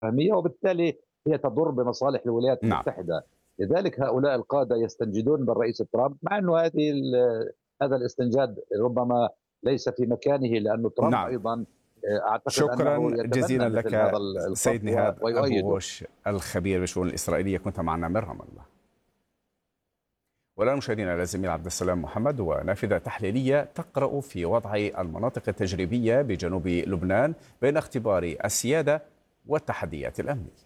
فهمية، وبالتالي هي تضر بمصالح الولايات نعم. المتحدة. لذلك هؤلاء القادة يستنجدون بالرئيس ترامب، مع أنه هذا الاستنجاد ربما ليس في مكانه، لأنه ترامب نعم. أيضا أعتقد أنه شكرا يتبنى جزيلا مثل هذا لك سيد الخط نهاد أبو ويؤيده. غوش الخبير بالشؤون الإسرائيلية، كنت معنا من رام الله. والآن مشاهدينا إلى الزميل عبد السلام محمد ونافذة تحليلية تقرأ في وضع المناطق التجريبية بجنوب لبنان بين اختبار السيادة والتحديات الأمنية.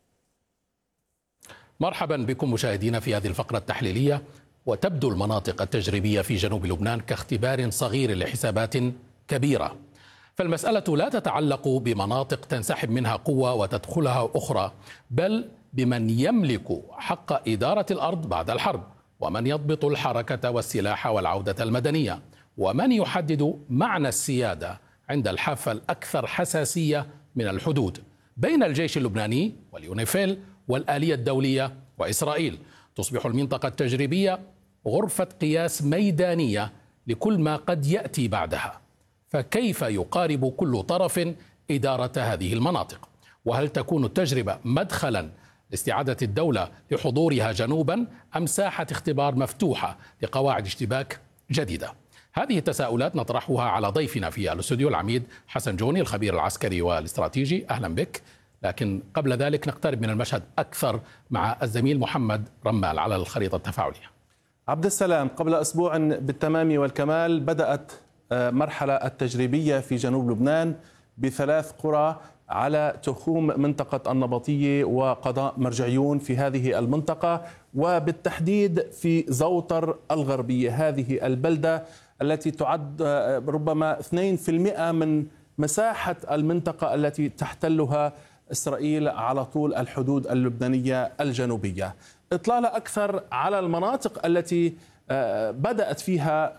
مرحبا بكم مشاهدينا في هذه الفقرة التحليلية. وتبدو المناطق التجريبية في جنوب لبنان كاختبار صغير لحسابات كبيرة، فالمسألة لا تتعلق بمناطق تنسحب منها قوة وتدخلها أخرى، بل بمن يملك حق إدارة الأرض بعد الحرب، ومن يضبط الحركة والسلاح والعودة المدنية، ومن يحدد معنى السيادة عند الحافة الأكثر حساسية من الحدود بين الجيش اللبناني واليونيفيل والآلية الدولية وإسرائيل. تصبح المنطقة التجريبية غرفة قياس ميدانية لكل ما قد يأتي بعدها. فكيف يقارب كل طرف إدارة هذه المناطق؟ وهل تكون التجربة مدخلا لاستعادة الدولة لحضورها جنوبا، أم ساحة اختبار مفتوحة لقواعد اشتباك جديدة؟ هذه التساؤلات نطرحها على ضيفنا في الاستوديو العميد حسن جوني الخبير العسكري والاستراتيجي. أهلا بك. لكن قبل ذلك نقترب من المشهد أكثر مع الزميل محمد رمال على الخريطة التفاعلية. عبد السلام، قبل أسبوع بالتمام والكمال بدأت مرحلة التجريبية في جنوب لبنان بثلاث قرى على تخوم منطقة النبطية وقضاء مرجعيون في هذه المنطقة، وبالتحديد في زوطر الغربية، هذه البلدة التي تعد ربما 2% من مساحة المنطقة التي تحتلها إسرائيل على طول الحدود اللبنانية الجنوبية. إطلالة أكثر على المناطق التي بدأت فيها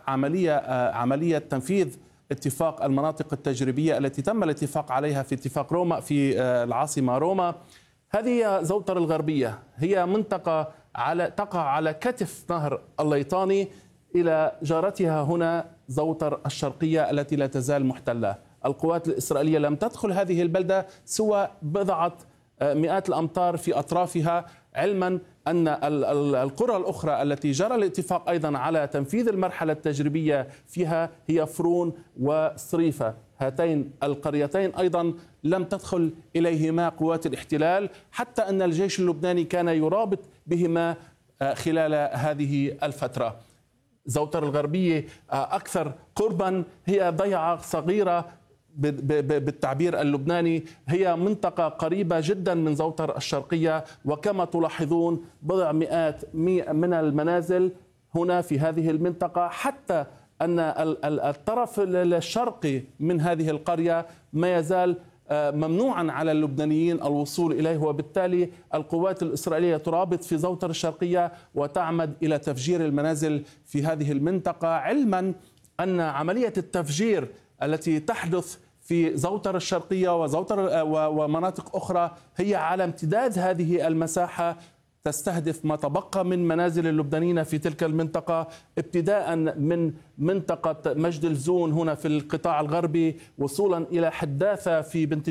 عملية تنفيذ اتفاق المناطق التجريبية التي تم الاتفاق عليها في اتفاق روما في العاصمة روما. هذه زوطر الغربية، هي منطقة تقع على كتف نهر الليطاني إلى جارتها هنا زوطر الشرقية التي لا تزال محتلة. القوات الإسرائيلية لم تدخل هذه البلدة سوى بضعة مئات الأمتار في أطرافها، علما أن القرى الأخرى التي جرى الاتفاق أيضا على تنفيذ المرحلة التجريبية فيها هي فرون وصريفة. هاتين القريتين أيضا لم تدخل إليهما قوات الاحتلال، حتى أن الجيش اللبناني كان يرابط بهما خلال هذه الفترة. زوطر الغربية أكثر قربا، هي ضيعة صغيرة بالتعبير اللبناني، هي منطقة قريبة جدا من زوطر الشرقية، وكما تلاحظون بضع مئات من المنازل هنا في هذه المنطقة، حتى أن الطرف الشرقي من هذه القرية ما يزال ممنوعا على اللبنانيين الوصول إليه، وبالتالي القوات الإسرائيلية ترابط في زوطر الشرقية وتعمد إلى تفجير المنازل في هذه المنطقة، علما أن عملية التفجير التي تحدث في زوطر الشرقية ومناطق أخرى هي على امتداد هذه المساحة، تستهدف ما تبقى من منازل اللبنانيين في تلك المنطقة، ابتداء من منطقة مجد الزون هنا في القطاع الغربي وصولا إلى حداثة في بنت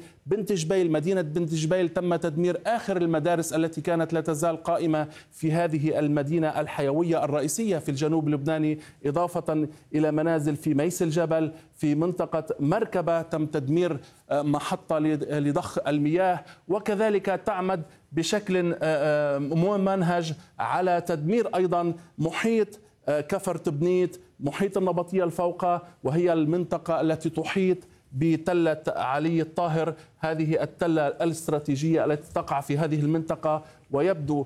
جبيل. مدينة بنت جبيل تم تدمير آخر المدارس التي كانت لا تزال قائمة في هذه المدينة الحيوية الرئيسية في الجنوب اللبناني، إضافة إلى منازل في ميس الجبل، في منطقة مركبة تم تدمير محطة لضخ المياه، وكذلك تعمد بشكل ممنهج على تدمير أيضا محيط كفر تبنيت، محيط النبطية الفوقة، وهي المنطقة التي تحيط بتلة علي الطاهر، هذه التلة الاستراتيجية التي تقع في هذه المنطقة. ويبدو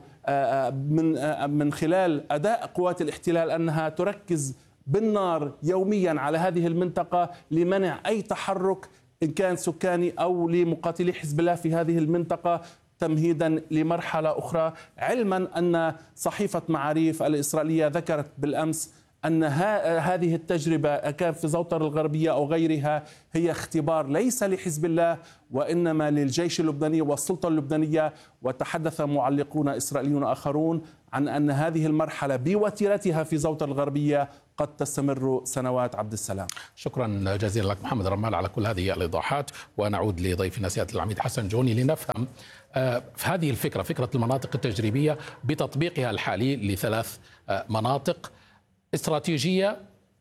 من خلال أداء قوات الاحتلال أنها تركز بالنار يوميا على هذه المنطقة لمنع أي تحرك إن كان سكاني أو لمقاتلي حزب الله في هذه المنطقة، تمهيدا لمرحلة أخرى، علما أن صحيفة معاريف الإسرائيلية ذكرت بالأمس أن هذه التجربة كان في زوطر الغربية أو غيرها هي اختبار ليس لحزب الله وإنما للجيش اللبناني والسلطة اللبنانية. وتحدث معلقون إسرائيليون آخرون عن أن هذه المرحلة بوتيرتها في زوطر الغربية قد تستمر سنوات. عبد السلام، شكرا جزيلا لك محمد رمال على كل هذه الإيضاحات. ونعود لضيفنا سيادة العميد حسن جوني لنفهم هذه الفكرة، فكرة المناطق التجريبية بتطبيقها الحالي لثلاث مناطق استراتيجية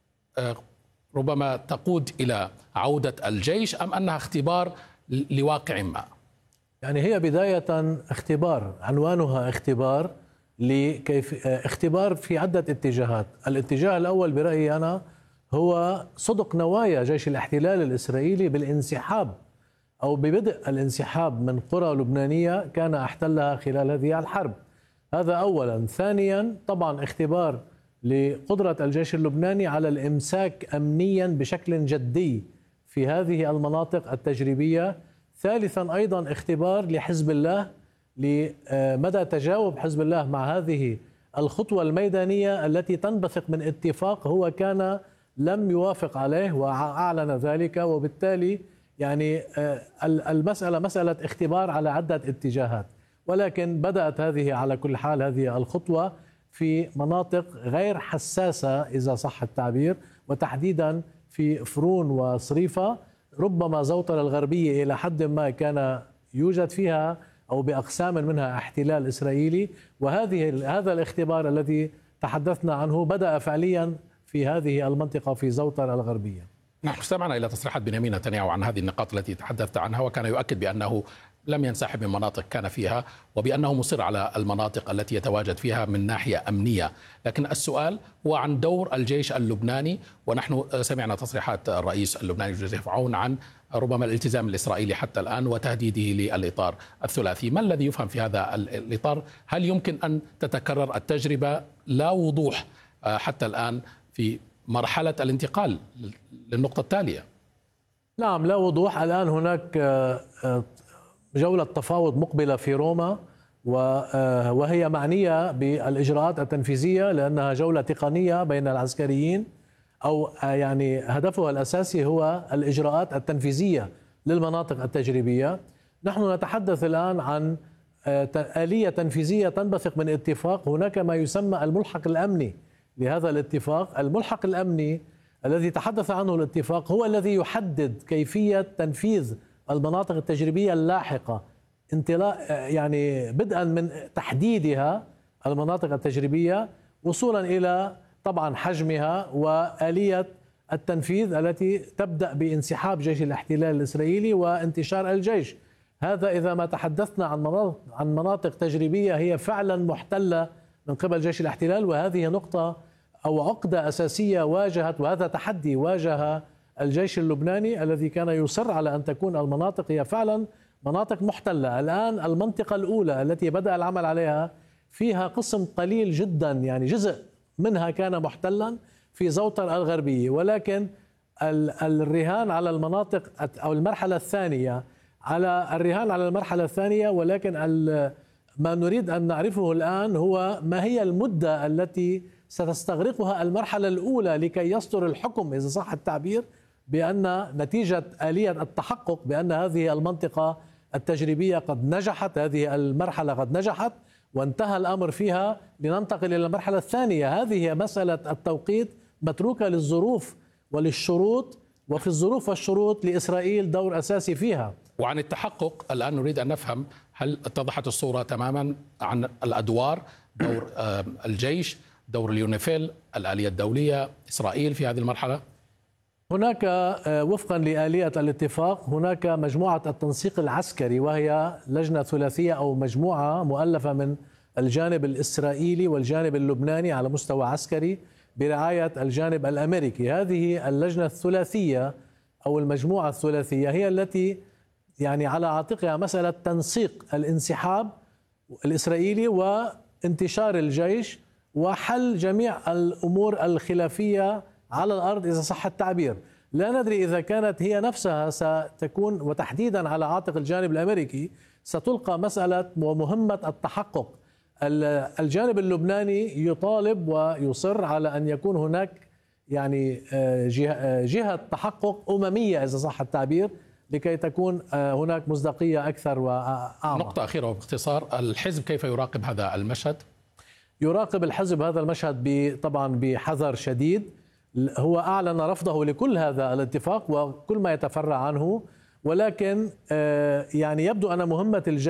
ربما تقود إلى عودة الجيش، أم أنها اختبار لواقع ما؟ يعني هي بداية اختبار، عنوانها اختبار لكيف اختبار في عدة اتجاهات. الاتجاه الأول برأيي أنا هو صدق نوايا جيش الاحتلال الإسرائيلي بالانسحاب أو ببدء الانسحاب من قرى لبنانية كان احتلها خلال هذه الحرب. هذا أولا. ثانيا طبعا اختبار لقدرة الجيش اللبناني على الإمساك أمنيا بشكل جدي في هذه المناطق التجريبية. ثالثا أيضا اختبار لحزب الله لمدى تجاوب حزب الله مع هذه الخطوة الميدانية التي تنبثق من اتفاق هو كان لم يوافق عليه وأعلن ذلك. وبالتالي يعني المسألة مسألة اختبار على عدة اتجاهات، ولكن بدأت هذه على كل حال هذه الخطوة في مناطق غير حساسة إذا صح التعبير، وتحديدا في فرون وصريفة. ربما زوطر الغربية إلى حد ما كان يوجد فيها أو بأقسام منها احتلال إسرائيلي، هذا الاختبار الذي تحدثنا عنه بدأ فعليا في هذه المنطقة في زوطر الغربية. نحن استمعنا إلى تصريحات بنيامين نتنياهو عن هذه النقاط التي تحدثت عنها، وكان يؤكد بأنه لم ينسحب من مناطق كان فيها، وبأنه مصر على المناطق التي يتواجد فيها من ناحية أمنية. لكن السؤال هو عن دور الجيش اللبناني، ونحن سمعنا تصريحات الرئيس اللبناني جوزيف عون عن ربما الالتزام الإسرائيلي حتى الآن وتهديده للإطار الثلاثي. ما الذي يفهم في هذا الإطار؟ هل يمكن أن تتكرر التجربة؟ لا وضوح حتى الآن في مرحلة الانتقال للنقطة التالية. نعم، لا وضوح. الآن هناك جولة تفاوض مقبلة في روما، وهي معنية بالإجراءات التنفيذية لأنها جولة تقنية بين العسكريين، أو يعني هدفها الأساسي هو الإجراءات التنفيذية للمناطق التجريبية. نحن نتحدث الآن عن آلية تنفيذية تنبثق من اتفاق. هناك ما يسمى الملحق الأمني لهذا الاتفاق. الملحق الأمني الذي تحدث عنه الاتفاق هو الذي يحدد كيفية تنفيذ المناطق التجريبية اللاحقة، انطلاق يعني بدءا من تحديدها المناطق التجريبية وصولا إلى طبعا حجمها وآلية التنفيذ التي تبدأ بانسحاب جيش الاحتلال الإسرائيلي وانتشار الجيش. هذا إذا ما تحدثنا عن مناطق تجريبية هي فعلا محتلة من قبل جيش الاحتلال، وهذه نقطة أو عقدة أساسية واجهت، وهذا تحدي واجه الجيش اللبناني الذي كان يصر على أن تكون المناطق هي فعلا مناطق محتلة. الآن المنطقة الأولى التي بدأ العمل عليها فيها قسم قليل جدا، يعني جزء منها كان محتلا في زوطر الغربية، ولكن الرهان على المناطق أو المرحلة الثانية ولكن ما نريد أن نعرفه الآن هو ما هي المدة التي ستستغرقها المرحلة الأولى لكي يصدر الحكم إذا صح التعبير بأن نتيجة آلية التحقق بأن هذه المنطقة التجريبية قد نجحت، هذه المرحلة قد نجحت وانتهى الأمر فيها لننتقل إلى المرحلة الثانية. هذه مسألة التوقيت متروكة للظروف وللشروط، وفي الظروف والشروط لإسرائيل دور أساسي فيها. وعن التحقق الآن نريد أن نفهم، هل اتضحت الصورة تماما عن الأدوار، دور الجيش، دور اليونيفيل، الآلية الدولية، إسرائيل في هذه المرحلة؟ هناك وفقا لآلية الاتفاق هناك مجموعة التنسيق العسكري، وهي لجنة ثلاثية أو مجموعة مؤلفة من الجانب الإسرائيلي والجانب اللبناني على مستوى عسكري برعاية الجانب الأمريكي. هذه اللجنة الثلاثية أو المجموعة الثلاثية هي التي يعني على عاتقها مسألة تنسيق الانسحاب الإسرائيلي وانتشار الجيش وحل جميع الأمور الخلافية على الأرض إذا صح التعبير. لا ندري إذا كانت هي نفسها ستكون، وتحديدا على عاتق الجانب الأمريكي ستلقى مسألة ومهمة التحقق الجانب اللبناني يطالب ويصر على أن يكون هناك يعني جهة تحقق أممية إذا صح التعبير لكي تكون هناك مصداقية أكثر وأعمق. نقطة أخيرة وباختصار، الحزب كيف يراقب هذا المشهد؟ يراقب الحزب هذا المشهد طبعا بحذر شديد. هو أعلن رفضه لكل هذا الاتفاق وكل ما يتفرع عنه، ولكن يعني يبدو أن مهمة